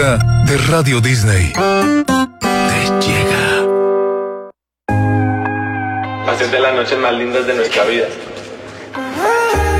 de Radio Disney. Te llega. Hacer de las noches más lindas de nuestra vida.